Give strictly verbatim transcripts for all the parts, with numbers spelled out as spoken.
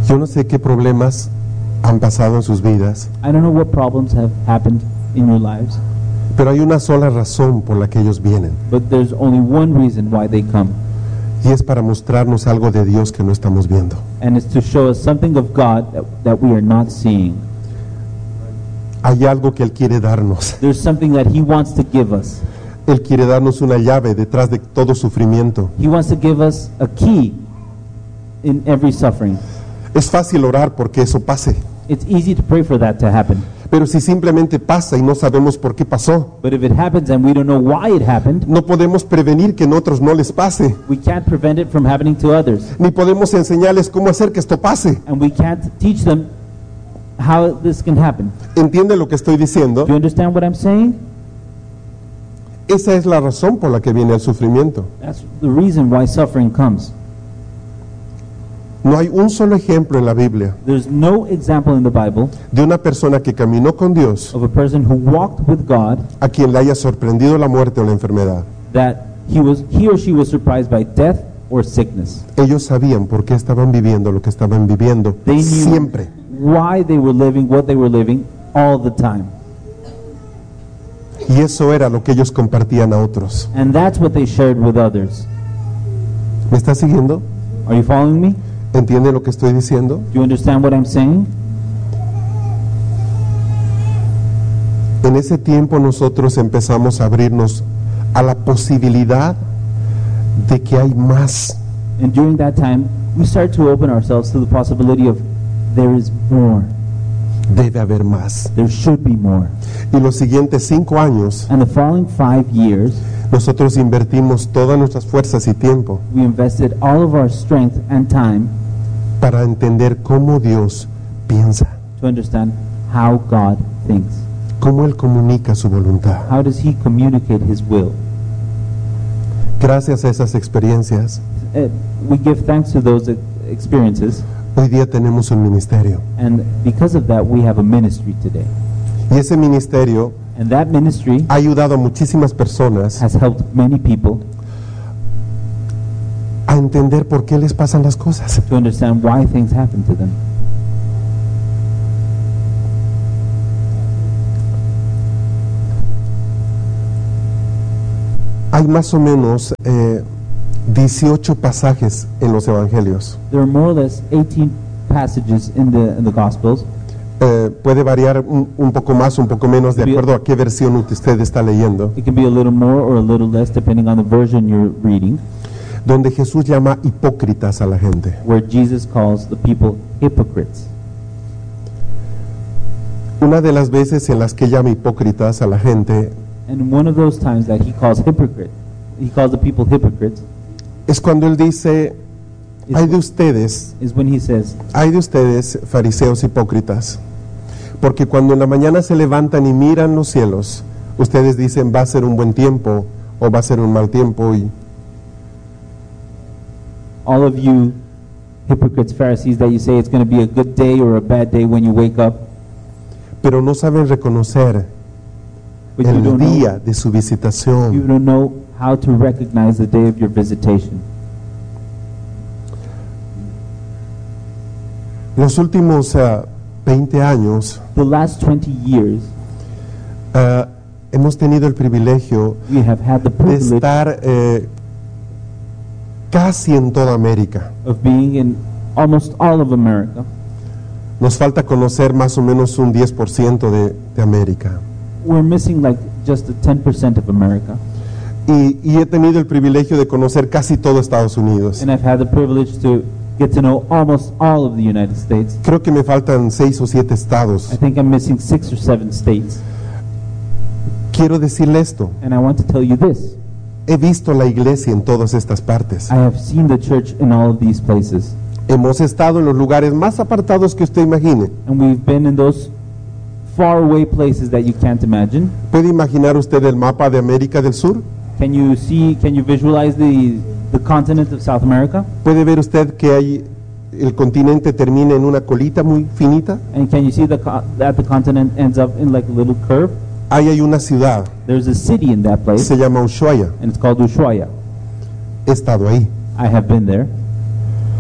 Yo no sé qué problemas han pasado en sus vidas, I don't know what problems have happened in your lives, pero hay una sola razón por la que ellos vienen, but there's only one reason why they come, y es para mostrarnos algo de Dios que no estamos viendo. and it's to show us something of God that, that we are not seeing. Hay algo que Él quiere darnos. There's something that He wants to give us. Él quiere darnos una llave detrás de todo sufrimiento. He wants to give us a key in every suffering. Es fácil orar porque eso pase, It's easy to pray for that to happen. pero si simplemente pasa y no sabemos por qué pasó, But if it happens and we don't know why it happened, no podemos prevenir que en otros no les pase, we can't prevent it from happening to others. ni podemos enseñarles cómo hacer que esto pase. And we can't teach them how this can happen. ¿Entiende lo que estoy diciendo? Do you understand what I'm saying? Esa es la razón por la que viene el sufrimiento. That's the reason why suffering comes. No hay un solo ejemplo en la Biblia There's no example in the Bible de una persona que caminó con Dios of a person who walked with God a quien le haya sorprendido la muerte o la enfermedad. that he was he or she was surprised by death or sickness. Ellos sabían por qué estaban viviendo lo que estaban viviendo They knew siempre. why they were living what they were living all the time. Y eso era lo que ellos compartían a otros. And that's what they shared with others. ¿Me está siguiendo? Are you following me? ¿Entiende lo que estoy diciendo? Do you understand what I'm saying? En ese tiempo nosotros empezamos a abrirnos a la posibilidad de que hay más. And during that time, we start to open ourselves to the possibility of there is more. Debe haber más. There should be more. Y los siguientes cinco años And the following five years, nosotros invertimos todas nuestras fuerzas y tiempo we invested all of our strength and time para entender cómo Dios piensa, to understand how God thinks. cómo Él comunica su voluntad. How does He communicate His will? Gracias a esas experiencias, Uh, we give thanks to those e- experiences, hoy día tenemos un ministerio. and because of that, we have a ministry today. Y ese ministerio And that ministry ha ayudado a muchísimas personas has helped many people a entender por qué les pasan las cosas. to understand why things happen to them. Hay más o menos eh, dieciocho pasajes en los evangelios. There are more or less eighteen passages in the in the Gospels. Eh, puede variar un, un poco más, un poco menos, de acuerdo a qué versión usted está leyendo, It can be a little more or a little less depending on the version you're reading, donde Jesús llama hipócritas a la gente. where Jesus calls the people hypocrites. Una de las veces en las que llama hipócritas a la gente And one of those times that he calls hypocrite, he calls the people hypocrites, es cuando Él dice, is, hay de ustedes, is when he says, hay de ustedes, fariseos hipócritas, porque cuando en la mañana se levantan y miran los cielos, ustedes dicen va a ser un buen tiempo o va a ser un mal tiempo, y all of you hypocrites, Pharisees, that you say it's going to be a good day or a bad day when you wake up, pero no saben reconocer but you el don't día know, de su you visitación. don't know how to recognize the day of your visitation. Los últimos uh, veinte años The last twenty years, uh, hemos tenido el privilegio we have had the de privilege estar eh, casi en toda América. of being in almost all of America. Nos falta conocer más o menos un diez por ciento de, de América. We're missing like just the ten percent of America. Y, y he tenido el privilegio de conocer casi todo Estados Unidos. And I've had the privilege to get to know almost all of the United States. Creo que me faltan seis o siete estados. I think I'm missing six or seven states. Quiero decirle esto. And I want to tell you this. He visto la iglesia en todas estas partes. I have seen the church in all of these places. Hemos estado en los lugares más apartados que usted imagine. And we've been in those faraway places that you can't imagine. ¿Puede imaginar usted el mapa de América del Sur? Can you see, can you visualize the, the continent of South America? ¿Puede ver usted que hay, el continente termina en una colita muy finita? And can you see the, co- that the continent ends up in like a little curve? Ahí hay una ciudad, There's a city in that place, se llama Ushuaia. and it's called Ushuaia. He estado ahí. I have been there.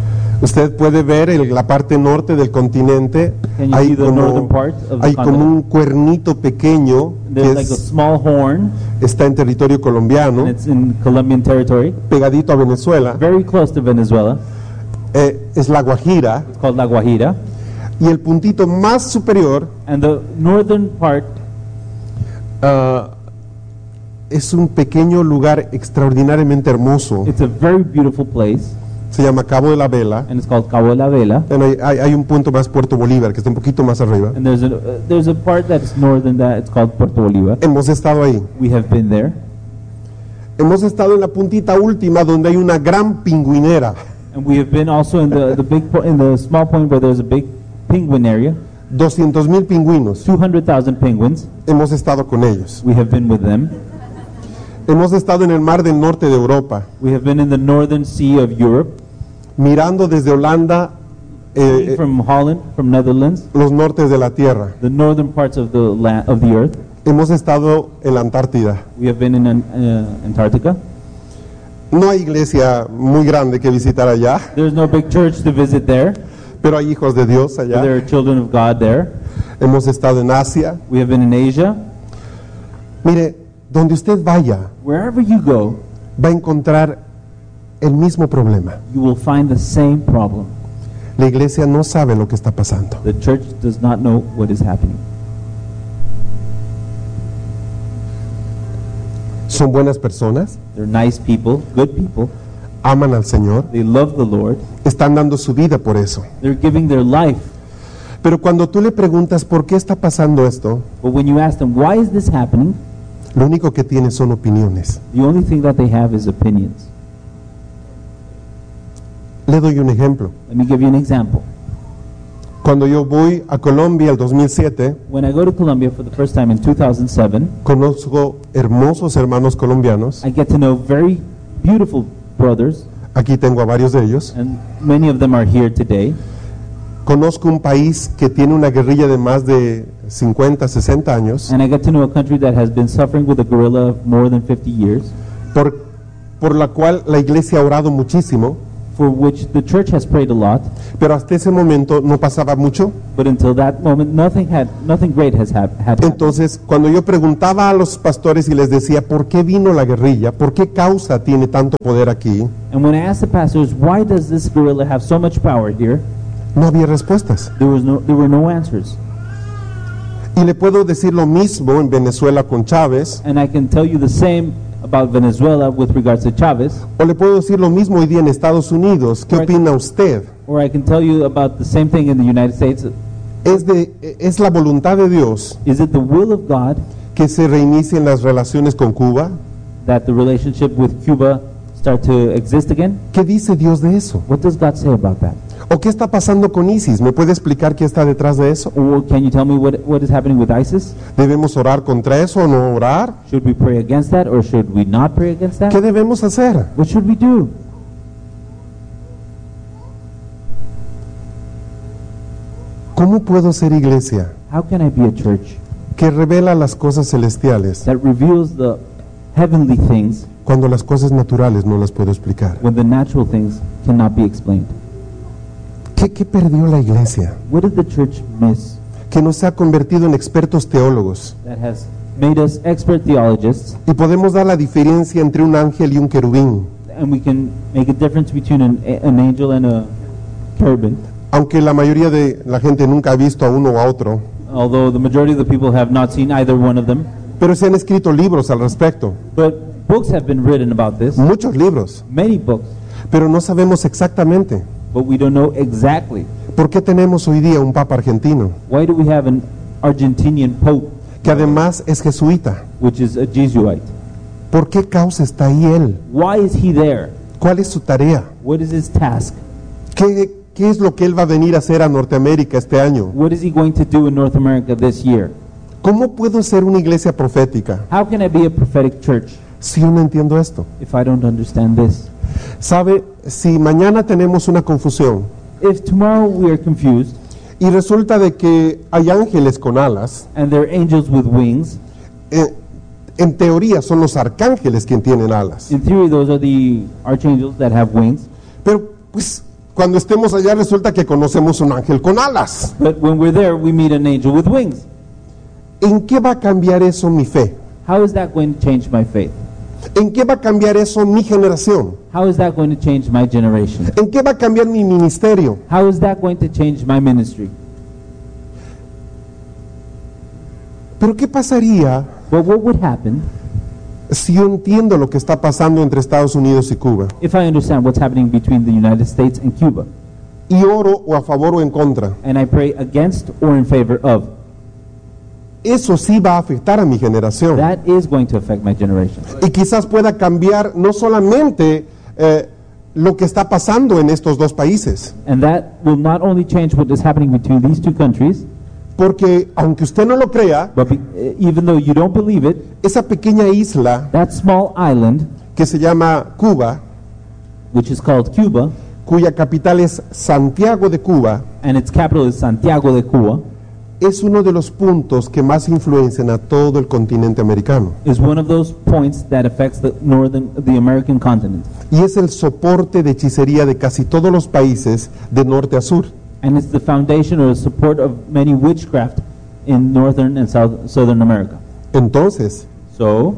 Usted puede ver el- la parte norte del continente, Can you hay see the como, northern part of the hay como continent? un cuernito pequeño que There's like a es- small horn, está en territorio colombiano, and it's in Colombian territory, pegadito a Venezuela, very close to Venezuela. eh, es la Guajira, It's called La Guajira. y el puntito más superior And the northern part ah, es un pequeño lugar extraordinariamente hermoso, it's a very beautiful place, se llama Cabo de la Vela. and it's called Cabo de la Vela. Bueno, hay, hay- hay un punto más, Puerto Bolívar, que está un poquito más arriba. And there's a uh, there's a part that's northern that it's called Puerto Bolívar. Hemos estado ahí. We have been there, Hemos estado en la puntita última donde hay una gran pingüinera, and we have been also in the the big po- in the small point where there's a big penguin area, doscientos mil pingüinos. two hundred thousand penguins. Hemos estado con ellos. We have been with them. Hemos estado en el mar del norte de Europa, We have been in the northern sea of Europe, mirando desde Holanda eh, eh, from Holland, from Netherlands, los nortes de la tierra. the northern parts of the land of the earth. Hemos estado en la Antártida. We have been in uh, Antarctica. No hay iglesia muy grande que visitar allá, There's no big church to visit there, pero hay hijos de Dios but allá. there are children of God there. Hemos estado en Asia. We have been in Asia. Mire, donde usted vaya, Wherever you go, va a encontrar el mismo problema. you will find the same problem. La iglesia no sabe lo que está pasando. The church does not know what is happening. Son buenas personas, They're nice people, good people. aman al Señor, They love the Lord. están dando su vida por eso. They're giving their life. Pero cuando tú le preguntas por qué está pasando esto, But when you ask them, why is this happening? lo único que tienen son opiniones. The only thing that they have is opinions. Le doy un ejemplo. Let me give you an example. Cuando yo voy a Colombia el dos mil siete, When I go to Colombia for the first time in two thousand seven, conozco hermosos hermanos colombianos. I get to know very beautiful brothers, Aquí tengo a varios de ellos. and many of them are here today. Conozco un país que tiene una guerrilla de más de cincuenta, sesenta años, And I get to know a country that has been suffering with a guerrilla of more than fifty years, por, por la cual la iglesia ha orado muchísimo, for which the church has prayed a lot, pero hasta ese momento no pasaba mucho. but until that moment, nothing had, nothing great has hap- had happened. Entonces, cuando yo preguntaba a los pastores y les decía, ¿por qué vino la guerrilla? ¿Por qué causa tiene tanto poder aquí? And when I asked the pastors, why does this guerrilla have so much power here? No había respuestas. There was no, there were no answers. Y le puedo decir lo mismo en Venezuela con Chávez, And I can tell you the same about Venezuela with regards to Chavez, o le puedo decir lo mismo hoy día en Estados Unidos. ¿Qué Correcto. opina usted? or I can tell you about the same thing in the United States. ¿Es, de, ¿Es la voluntad de Dios Is it the will of God que se reinicien las relaciones con Cuba? that the relationship with Cuba start to exist again? ¿Qué dice Dios de eso? What does God say about that? ¿O qué está pasando con ISIS? ¿Me puede explicar qué está detrás de eso? Or can you tell me what, what is happening with ISIS? ¿Debemos orar contra eso o no orar? Should we pray against that or should we not pray against ¿Qué that? debemos hacer? What should we do? ¿Cómo puedo ser iglesia How can I be a church que revela las cosas celestiales that reveals the heavenly things cuando las cosas naturales no las puedo explicar? when the natural things cannot be explained? ¿Qué, qué perdió la iglesia? What did the church miss Que nos ha convertido en expertos teólogos that has made us expert theologists, y podemos dar la diferencia entre un ángel y un querubín, and we can make a difference between an, an angel and a cherubim, aunque la mayoría de la gente nunca ha visto a uno o a otro, although the majority of the people have not seen either one of them. pero se han escrito libros al respecto, But books have been written about this, muchos libros, many books, pero no sabemos exactamente but we don't know exactly. por qué tenemos hoy día un papa argentino, Why do we have an Argentinian pope, que además es jesuita. which is a Jesuit? ¿Por qué causa está ahí él? Why is he there? ¿Cuál es su tarea? What is his task? ¿Qué, qué es lo que él va a venir a hacer a Norteamérica este año? What is he going to do in North America this year? ¿Cómo puedo ser una iglesia profética How can I be a prophetic church si yo no entiendo esto? if I don't understand this? ¿Sabe? Si mañana tenemos una confusión If tomorrow we are confused y resulta de que hay ángeles con alas, and there are angels with wings, eh, en teoría son los arcángeles quien tienen alas. in theory those are the archangels that have wings, Pero pues Cuando estemos allá resulta que conocemos un ángel con alas. But when we're there, we meet an angel with wings. ¿En qué va a cambiar eso mi fe? How is that going to change my faith? ¿En qué va a cambiar eso mi generación? How is that going to change my generation? ¿En qué va a cambiar mi ministerio? How is that going to change my ministry? Pero ¿qué pasaría Well, what would happen si yo entiendo lo que está pasando entre Estados Unidos y Cuba if I understand what's happening between the United States and Cuba, y oro o a favor o en contra? and I pray against or in favor of? Eso sí va a afectar a mi generación. That is going to affect my generation. Y quizás pueda cambiar no solamente eh, lo que está pasando en estos dos países, And that will not only change what is happening between these two countries, porque aunque usted no lo crea, but be, uh, even though you don't believe it, esa pequeña isla that small island, que se llama Cuba, which is called Cuba, cuya capital es Santiago de Cuba, and its capital is Santiago de Cuba, es uno de los puntos que más influencian a todo el continente americano. is one of those points that affects the northern, the American continent. Y es el soporte de hechicería de casi todos los países de norte a sur. And it's the foundation or the support of many witchcraft in northern and south, southern America. Entonces, So,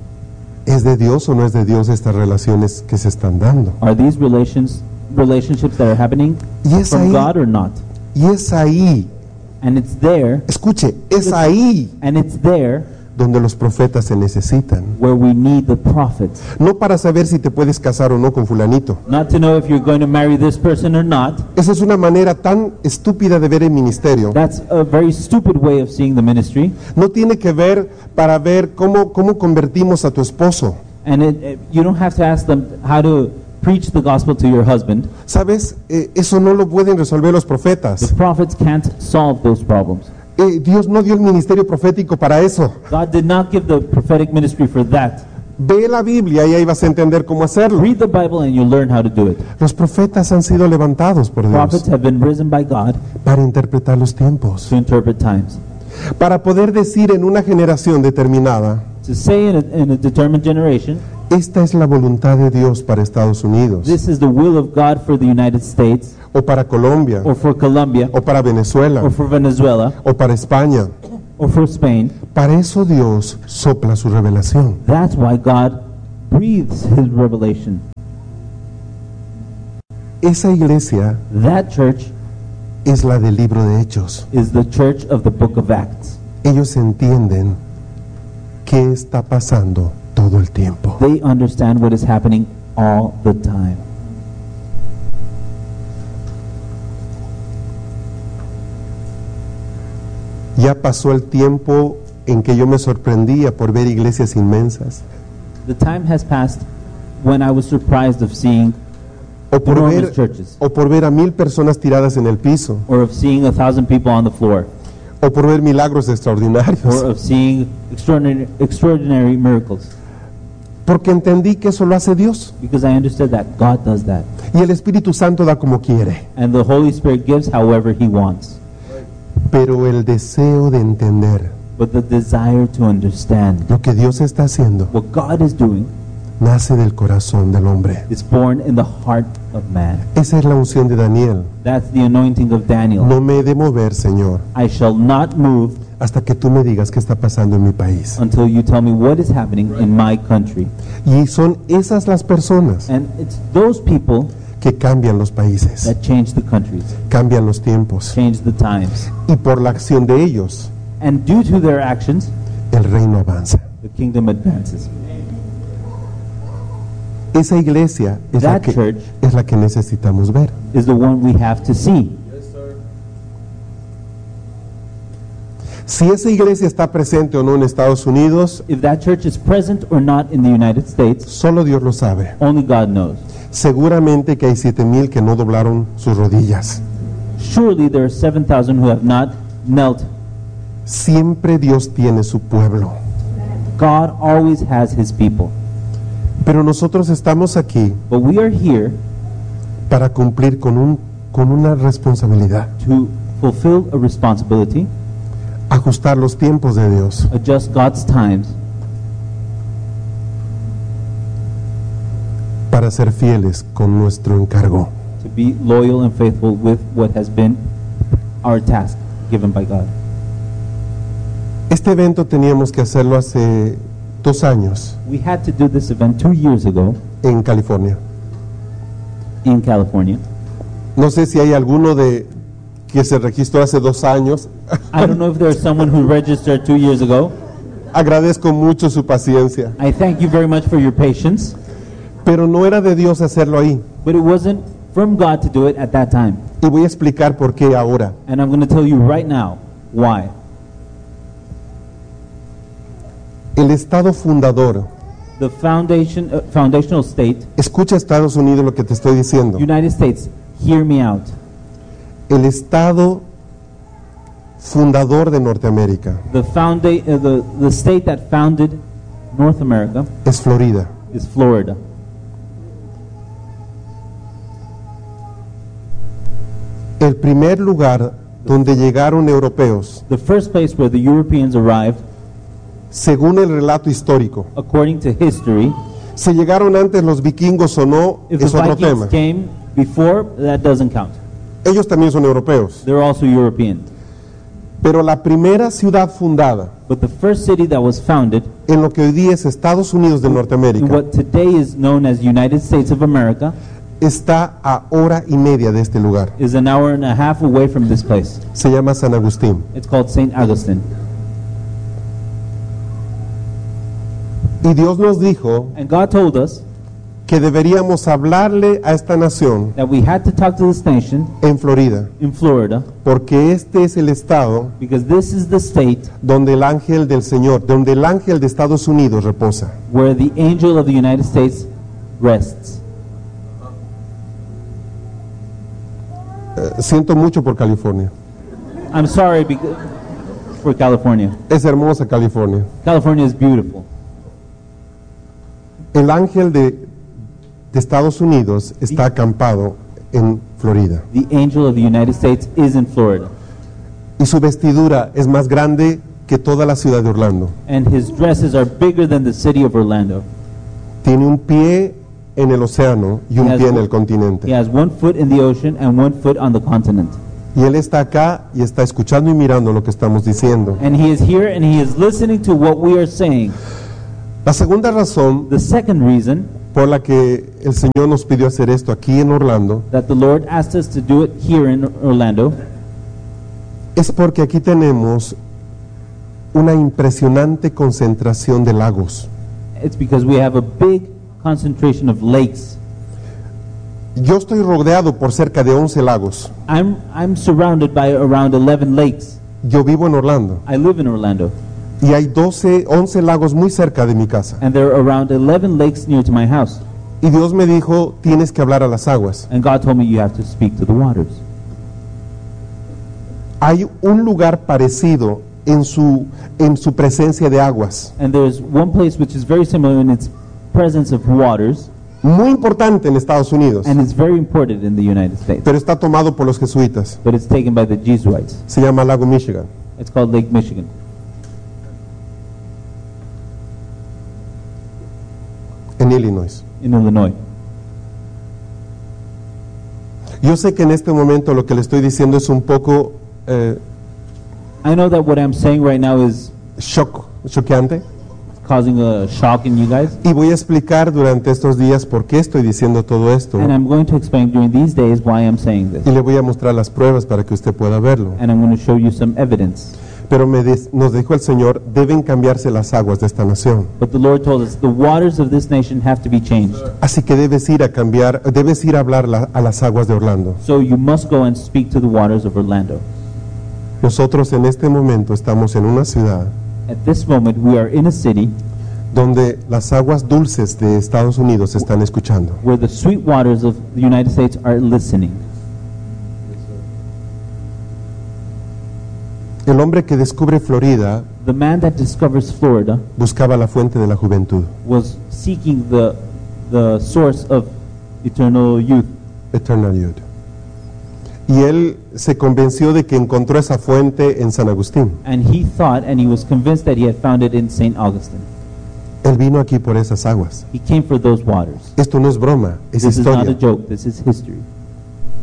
¿es de Dios o no es de Dios estas relaciones que se están dando? are these relations relationships that are happening Y es from ahí, God or not? y es ahí, And it's there, escuche, es ahí and it's there donde los profetas se necesitan. where we need the prophets. No para saber si te puedes casar o no con fulanito. Not to know if you're going to marry this person or not. Esa es una manera tan estúpida de ver el ministerio. That's a very stupid way of seeing the ministry. No tiene que ver para ver cómo, cómo convertimos a tu esposo. And it, it, you don't have to ask them how to preach the gospel to your husband. ¿Sabes? Eh, eso no lo pueden resolver los The profetas. prophets can't solve those problems. Eh, Dios no dio el ministerio profético para eso. God did not give the prophetic ministry for that. Ve la Biblia y ahí vas a entender cómo hacerlo. Read the Bible and you'll learn how to do it. Los profetas han sido levantados por Prophets Dios have been risen by God para interpretar los tiempos, to interpret times. para poder decir en una generación determinada, To say in a, in a determined generation, esta es la voluntad de Dios para Estados Unidos, this is the will of God for the United States, o para Colombia, or for Colombia, o para Venezuela, or for Venezuela, o para España. or for Spain. Para eso Dios sopla su revelación. That's why God breathes His revelation. Esa iglesia That church es la del libro de Hechos. is the church of the book of Acts. Ellos entienden qué está pasando todo el tiempo. They understand what is happening all the time. Ya pasó el tiempo en que yo me sorprendía por ver iglesias inmensas, The time has passed when I was surprised of seeing o por enormous ver, churches, o por ver a mil personas tiradas en el piso, or of seeing a thousand people on the floor, o por ver milagros or extraordinarios, of seeing extraordinary, extraordinary miracles. porque entendí que eso lo hace Dios Because I understood that God does that. y el Espíritu Santo da como quiere. And the Holy Spirit gives however He wants. Pero el deseo de entender But the desire to understand lo que Dios está haciendo what God is doing nace del corazón del hombre. is born in the heart of man. Esa es la unción de Daniel. That's the anointing of Daniel. No me he de mover, Señor, I shall not move hasta que tú me digas qué está pasando en mi país. until you tell me what is happening in my country. Y son esas las personas And it's those people que cambian los países, that change the countries, cambian los tiempos. change the times. Y por la acción de ellos, And due to their actions, el reino avanza. the kingdom advances. Esa iglesia es la That que, church es la que necesitamos ver. is the one we have to see. Si esa iglesia está presente o no en Estados Unidos, If that church is present or not in the United States, solo Dios lo sabe. only God knows. Seguramente que hay siete mil que no doblaron sus rodillas. Surely there are seven thousand who have not knelt. Siempre Dios tiene su pueblo. God always has His people. Pero nosotros estamos aquí But we are here para cumplir con, un, con una responsabilidad. to fulfill a responsibility, Ajustar los tiempos de Dios. adjust God's times, Para ser fieles con nuestro encargo. to be loyal and faithful with what has been our task given by God. Este evento teníamos que hacerlo hace dos años We had to do this event two years ago en California. in California. No sé si hay alguno de que se registró hace dos años. I don't know if there's someone who registered two years ago. Agradezco mucho su paciencia, I thank you very much for your patience, pero no era de Dios hacerlo ahí. but it wasn't from God to do it at that time. Y voy a explicar por qué ahora. And I'm going to tell you right now why. El Estado fundador, The foundation, uh, foundational state, escucha Estados Unidos lo que te estoy diciendo. United States, hear me out. El Estado fundador de Norteamérica The, founda- uh, the, the state that founded North America es Florida. is Florida. El primer lugar donde llegaron europeos, The first place where the Europeans arrived, según el relato histórico, according to history, si llegaron antes los vikingos o no, if es the otro Vikings tema. came before, that doesn't count. Ellos también son europeos. They're also European. Pero la primera ciudad fundada But the first city that was founded en lo que hoy día es Estados Unidos de in Norteamérica what today is known as United States of America está a hora y media de este lugar. is an hour and a half away from this place. Se llama San Agustín. It's called Saint Augustine. Y Dios nos dijo And God told us que deberíamos hablarle a esta nación that we had to talk to this nation en Florida, in Florida porque este es el estado because this is the state donde el ángel del Señor, donde el ángel de Estados Unidos reposa. where the angel of the United States rests. Eh, siento mucho por California. I'm sorry because, for California. Es hermosa California. California is beautiful. El ángel de, de Estados Unidos está acampado en Florida. The angel of the United States is in Florida. Y su vestidura es más grande que toda la ciudad de Orlando. And his dresses are bigger than the city of Orlando. Tiene un pie en el océano y un He has pie en one- el He continente. has one foot in the ocean and one foot on the continent. Y él está acá y está escuchando y mirando lo que estamos diciendo. And he is here and he is listening to what we are saying. La segunda razón The second reason por la que el Señor nos pidió hacer esto aquí en Orlando that the Lord asked us to do it here in Orlando es porque aquí tenemos una impresionante concentración de lagos. it's because we have a big concentration of lakes. Yo estoy rodeado por cerca de once lagos. I'm I'm surrounded by around eleven lakes. Yo vivo en Orlando I live in Orlando y hay doce, once lagos muy cerca de mi casa. and there are around eleven lakes near to my house. Y Dios me dijo, tienes que hablar a las aguas. And God told me you have to speak to the waters. Hay un lugar parecido en su, en su presencia de aguas, And there's one place which is very similar in its presence of waters, muy importante en Estados Unidos, and it's very important in the United States. pero está tomado por los jesuitas. But it's taken by the Jesuits. Se llama Lago Michigan. It's called Lake Michigan En Illinois. in Illinois. Yo sé que en este momento lo que le estoy diciendo es un poco eh, I know that what I'm saying right now is shock, choqueante, causing a shock in you guys, y voy a explicar durante estos días por qué estoy diciendo todo esto, and I'm going to explain during these days why I'm saying y this. le voy a mostrar las pruebas para que usted pueda verlo. And I'm going to show you some evidence. Pero me dis- nos dijo el Señor, deben cambiarse las aguas de esta nación. But the Lord told us the waters of this nation have to be changed. Así que debes ir a cambiar, debes ir a hablar la- a las aguas de Orlando. So you must go and speak to the waters of Orlando. Nosotros en este momento estamos en una ciudad At this moment, we are in a city donde las aguas dulces de Estados Unidos se están escuchando. where the sweet waters of the United States are listening. El hombre que descubre Florida The man that discovers Florida buscaba la fuente de la juventud, was seeking the, the source of eternal youth. Eternal Youth. Y él se convenció de que encontró esa fuente en San Agustín. And he thought and he was convinced that he had found it in Saint Augustine. Él vino aquí por esas aguas. He came for those waters. Esto no es broma, es This is not a historia. joke, this is history.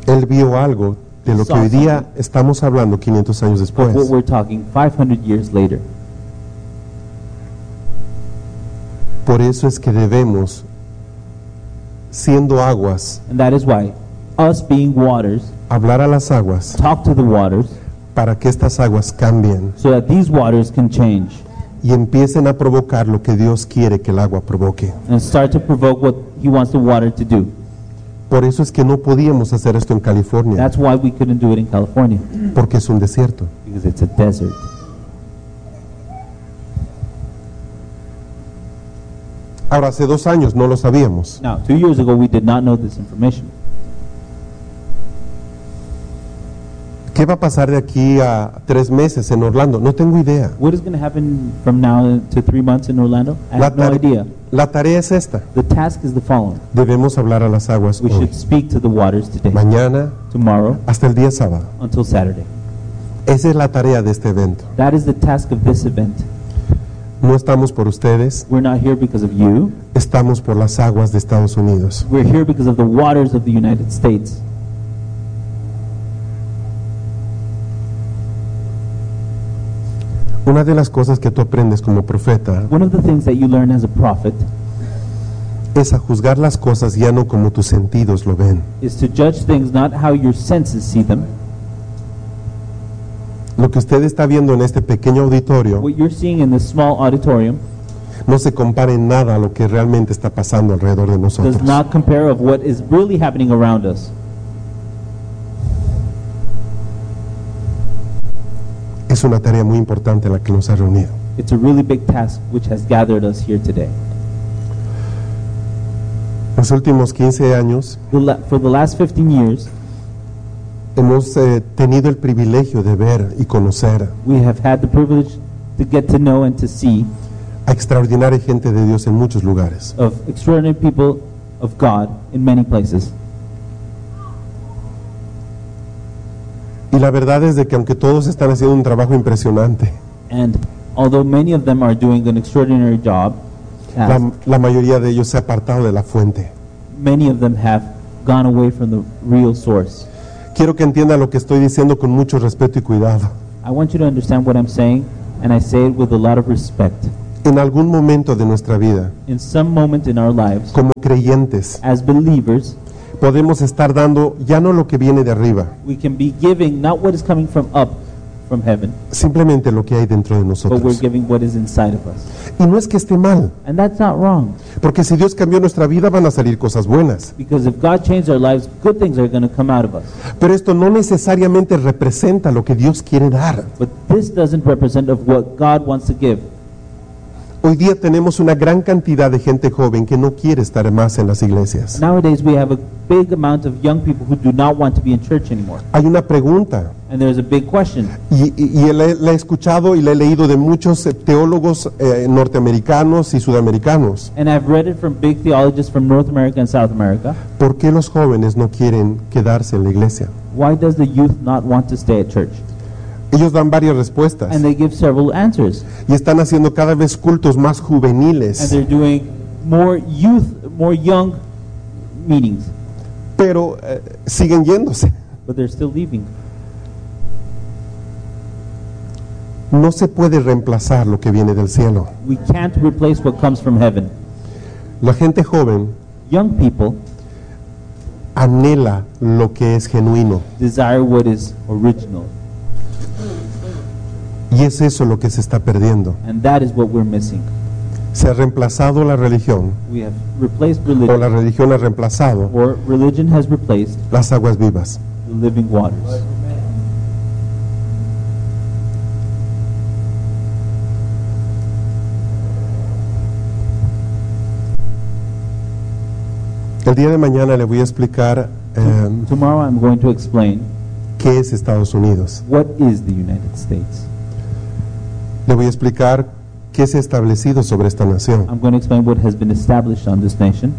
Él vio algo de lo que hoy día estamos hablando quinientos años of what después. we're talking five hundred years later. Por eso es que debemos, siendo aguas, And that is why us being waters, hablar a las aguas talk to the waters para que estas aguas cambien so that these waters can change y empiecen a provocar lo que Dios quiere que el agua provoque. and start to provoke what He wants the water to do. Por eso es que no podíamos hacer esto en California, That's why we couldn't do it in California, porque es un desierto. because it's a desert. Ahora, hace dos años no lo sabíamos. Now, two years ago, we did not know this information. ¿Qué va a pasar de aquí a tres meses en Orlando? No tengo idea. What is going to happen from now to three months in Orlando? I La, have no tare- idea. la tarea es esta. The task is the following. Debemos hablar a las aguas We hoy, should speak to the waters today, mañana, tomorrow, hasta el día sábado. until Saturday. Esa es la tarea de este evento. That is the task of this event. No estamos por ustedes, We're not here because of you. estamos por las aguas de Estados Unidos. We're here because of the waters of the United States. Una de las cosas que tú aprendes como profeta One of the things that you learn as a prophet es a juzgar las cosas ya no como tus sentidos lo ven. is to judge things not how your senses see them. Lo que usted está viendo en este pequeño auditorio What you're seeing in this small auditorium no se compara en nada a lo que realmente está pasando alrededor de does nosotros. not compare of what is really happening around us. Es una tarea muy importante la que nos ha reunido. It's a really big task which has gathered us here today. Los últimos quince años The la- For the last fifteen years, hemos eh, tenido el privilegio de ver y conocer we have had the privilege to get to know and to see a extraordinaria gente de Dios en muchos lugares. of extraordinary people of God in many places. Y la verdad es de que aunque todos están haciendo un trabajo impresionante, And although many of them are doing an extraordinary job, task, la, la mayoría de ellos se ha apartado de la fuente. many of them have gone away from the real source. Quiero que entienda lo que estoy diciendo con mucho respeto y cuidado. I want you to understand what I'm saying, and I say it with a lot of respect. En algún momento de nuestra vida, In some moment in our lives, como creyentes, as believers, podemos estar dando ya no lo que viene de arriba, we can be giving not what is coming from up, from heaven, simplemente lo que hay dentro de but we're nosotros. giving what is inside of us. Y no es que esté mal, And that's not wrong, porque si Dios cambió nuestra vida van a salir cosas buenas. because if God changed our lives, good things are going to come out of us. Pero esto no necesariamente representa lo que Dios quiere dar. But this doesn't represent of what God wants to give. Hoy día tenemos una gran cantidad de gente joven que no quiere estar más en las iglesias. Nowadays, we have a big amount of young people who do not want to be in church anymore. Hay una pregunta, And there's a big question. y, y- y la, la he escuchado y la he leído de muchos eh, teólogos eh, norteamericanos y sudamericanos. And I've read it from big theologists from North America and South America. ¿Por qué los jóvenes no quieren quedarse en la iglesia? Why does the youth not want to stay at church? Ellos dan varias respuestas And they give several answers. y están haciendo cada vez cultos más And juveniles, they're doing more youth, more young meetings. pero eh, siguen yéndose. But they're still leaving. No se puede reemplazar lo que viene del cielo. We can't replace what comes from heaven. La gente joven Young people anhela lo que es genuino desire what is original. y es eso lo que se está perdiendo. And that is what we're missing. Se ha reemplazado la religión We have replaced o religion, la religión ha reemplazado or religion has replaced las aguas vivas. the living waters. El día de mañana le voy a explicar eh, Tomorrow I'm going to explain qué es Estados Unidos. what is the United States. Le voy a explicar qué se ha establecido sobre esta nación. I'm going to explain what has been established on this nation.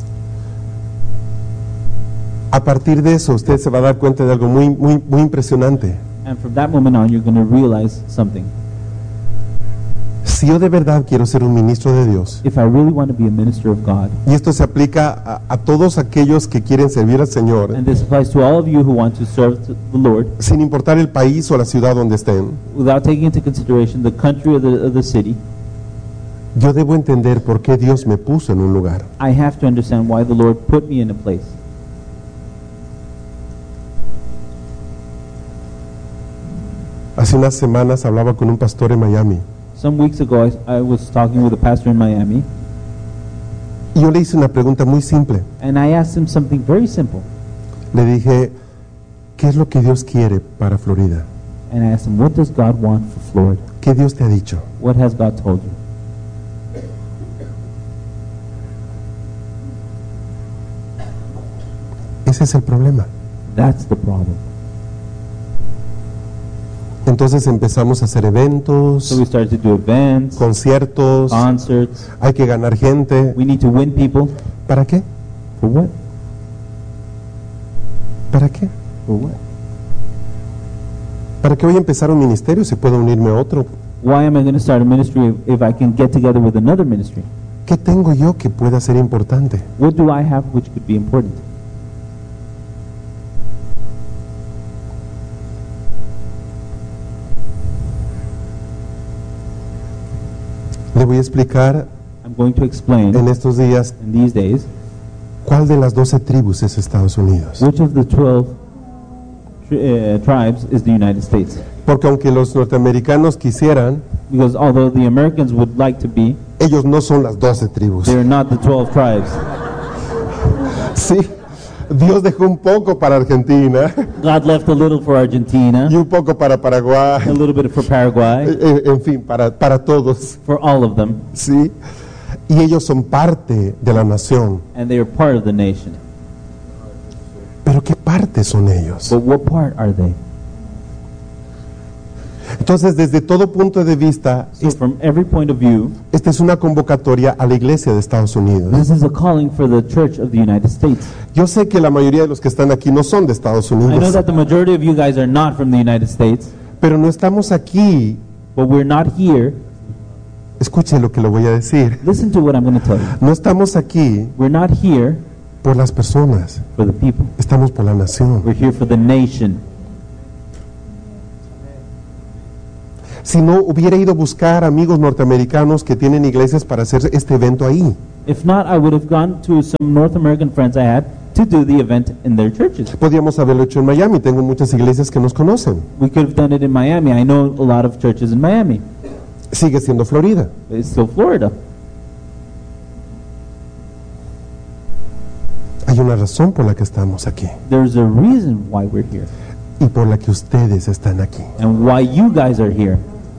A partir de eso usted se va a dar cuenta de algo muy, muy, muy impresionante. And from that moment on, you're going to realize something. Si yo de verdad quiero ser un ministro de Dios, if I really want to be a minister of God, y esto se aplica a, a todos aquellos que quieren servir al Señor, and this applies to all of you who want to serve the Lord, sin importar el país o la ciudad donde estén, without taking into consideration the country or the, or the city, yo debo entender por qué Dios me puso en un lugar. I have to understand why the Lord put me in a place. Hace unas semanas hablaba con un pastor en Miami Some weeks ago, I, I was talking with a pastor in Miami, y yo le hice una pregunta muy simple. and I asked him something very simple. Le dije, ¿qué es lo que Dios quiere para Florida? And I asked him, what does God want for Florida? ¿Qué Dios te ha dicho? What has God told you? Ese es el problema. That's the problem. Entonces empezamos a hacer So eventos, we started to do events, conciertos, concerts. hay que ganar gente. We need to win people. ¿Para qué? For what? ¿Para qué? For what? ¿Para qué voy a empezar un ministerio si puedo unirme a otro? Why am I going to start a ministry if, if I can get together with another ministry? ¿Qué tengo yo que pueda ser importante? What do I have which could be important? Le voy a explicar I'm going to explain en estos días in these days cuál de las doce tribus es Estados Unidos. which of the twelve tri- uh, tribes is the United States. Porque aunque los norteamericanos quisieran, Because although the Americans would like to be, ellos no son las doce tribus. they're not the twelve tribes. Sí, Dios dejó un poco para Argentina God left a little for Argentina, y un poco para a Paraguay, little bit for Paraguay, en, en fin, para, para todos. for all of them, Sí, y ellos son parte de la nación. and they are part of the nation. Pero ¿qué parte son ellos? But what part are they? Entonces, desde todo punto de vista, So from every point of view, esta es una convocatoria a la iglesia de Estados Unidos. this is a calling for the Church of the United States. Yo sé que la mayoría de los que están aquí no son de Estados I know Unidos, that the majority of you guys are not from the United States, pero no estamos aquí. but we're not here. Escuche lo que le voy a decir. Listen to what I'm going to tell you. No estamos aquí We're not here por las personas, for the people. estamos por la nación. We're here for the nation. Si no, hubiera ido a buscar amigos norteamericanos que tienen iglesias para hacer este evento ahí. If not, I would have gone to some North American friends I had to do the event in their churches. Podríamos haberlo hecho en Miami, tengo muchas iglesias que nos conocen. We could have done it in Miami. I know a lot of churches in Miami. Sigue siendo Florida. But it's still Florida. Hay una razón por la que estamos aquí There's a reason why we're here y por la que ustedes están aquí. and why you guys are here.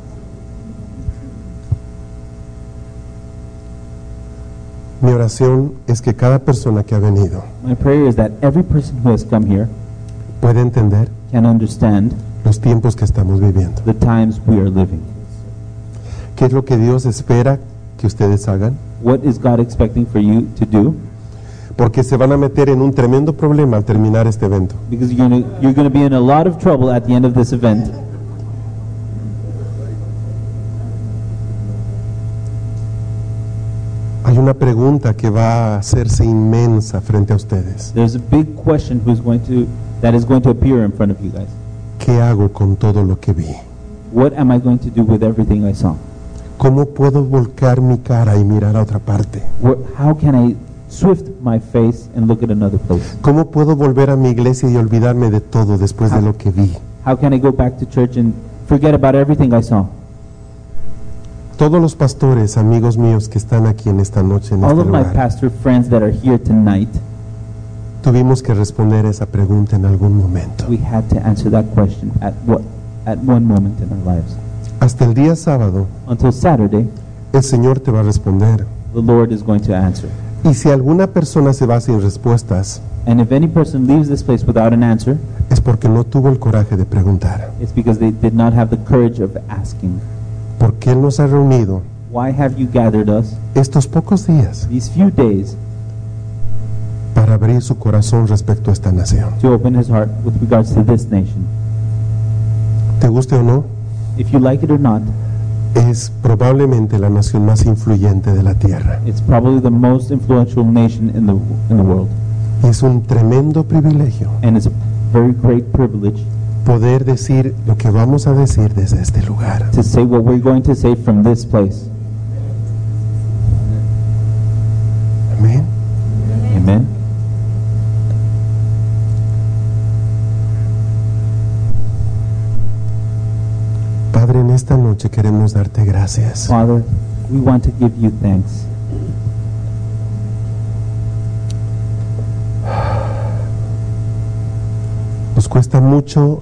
Mi oración es que cada persona que ha venido My prayer is that every person who has come here pueda entender can understand los tiempos que estamos viviendo. the times we are living. ¿Qué es lo que Dios espera que ustedes hagan? What is God expecting for you to do? Porque se van a meter en un tremendo problema al terminar este evento. Because you're going to you're going to be in a lot of trouble at the end of this event. Hay una pregunta que va a hacerse inmensa frente a ustedes. There's a big question who's going to that is going to appear in front of you guys. ¿Qué hago con todo lo que vi? What am I going to do with everything I saw? ¿Cómo puedo volcar mi cara y mirar a otra parte? What, how can I swift my face and look at another place? ¿Cómo puedo volver a mi iglesia y olvidarme de todo después de lo que vi? How can I go back to church and forget about everything I saw? Todos los pastores, amigos míos que están aquí en esta noche, en All este of my lugar, pastor friends that are here tonight, tuvimos que responder esa pregunta en algún momento. we had to answer that question at what at one moment in our lives. Hasta el día sábado, Until Saturday, el Señor te va a responder. the Lord is going to answer. Y si alguna persona se va sin respuestas, And if any person leaves this place without an answer, es porque no tuvo el coraje de preguntar. it's because they did not have the courage of asking. ¿Por qué Él nos ha reunido Why have you gathered us estos pocos días these few days para abrir su corazón respecto a esta nación? to open his heart with regards to this nation? ¿Te guste o no? If you like it or not, Es probablemente la nación más influyente de la tierra. It's probably the most influential nation in the in the world, Es un tremendo privilegio and it's a very great privilege poder decir lo que vamos a decir desde este lugar. to say what we're going to say from this place. Amén. Amen. Padre, en esta noche queremos darte gracias. Father, we want to give you thanks. Nos cuesta mucho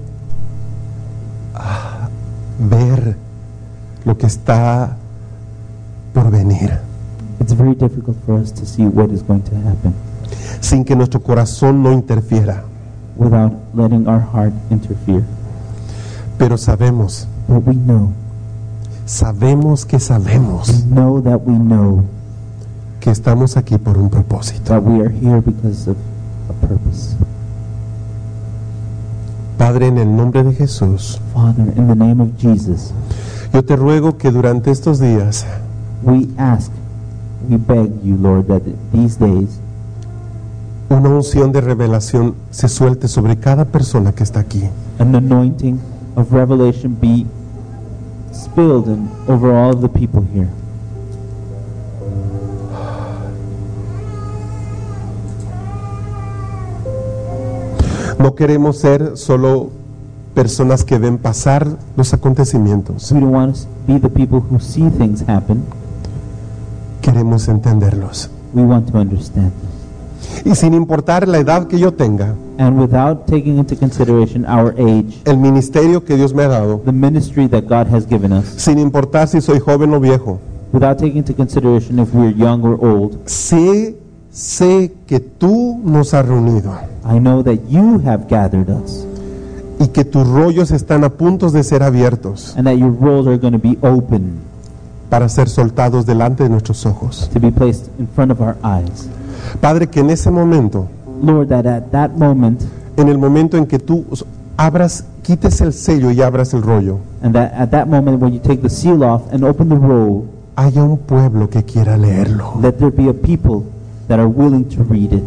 ah, ver lo que está por venir, It's very difficult for us to see what is going to happen sin que nuestro corazón no interfiera. without letting our heart interfere. Pero sabemos, But we know, sabemos que we sabemos know that we know que estamos aquí por un propósito. that we are here because of a purpose. Padre, en el nombre de Jesús, Father, in the name of Jesus, yo te ruego que durante estos días we ask, we beg you, Lord, that these days una unción de revelación se suelte sobre cada persona que está aquí. an anointing of revelation be spilled in, over all of the people here. No queremos ser solo personas que ven pasar los acontecimientos. We don't want to be the people who see things happen. Queremos entenderlos. We want to understand them. Y sin importar la edad que yo tenga, And without taking into consideration our age, el ministerio que Dios me ha dado, the ministry that God has given us, sin importar si soy joven o viejo, without taking into consideration if we're young or old, sé, sé que tú nos has reunido I know that you have gathered us y que tus rollos están a punto de ser abiertos and that your roles are going to be open para ser soltados delante de nuestros ojos. to be placed in front of our eyes. Padre, que en ese momento, Lord, that at that moment, en el momento en que tú abras, quites el sello y abras el rollo, and that at that moment when you take the seal off and open the roll, haya un pueblo que quiera leerlo let there be a people that are willing to read it,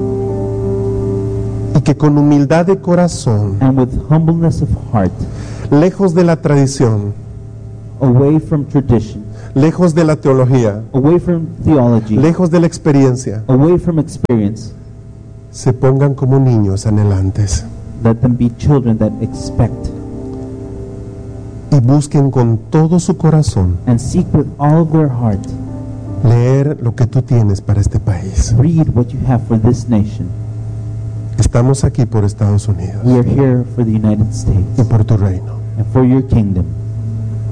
y que con humildad de corazón, and with humbleness of heart, lejos de la tradición, away from tradition, lejos de la teología, away from theology, lejos de la experiencia, away from experience, se pongan como niños anhelantes let them be children that expect y busquen con todo su corazón and seek with all of their heart, leer lo que tú tienes para este país. read what you have for this nation. Estamos aquí por Estados Unidos We are here for the United States y por tu reino. and for your kingdom.